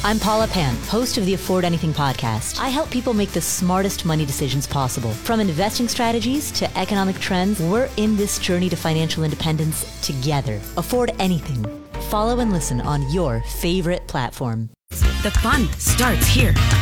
I'm Paula Pant, host of the Afford Anything podcast. I help people make the smartest money decisions possible. From investing strategies to economic trends, we're in this journey to financial independence together. Afford Anything. Follow and listen on your favorite platform. The fun starts here.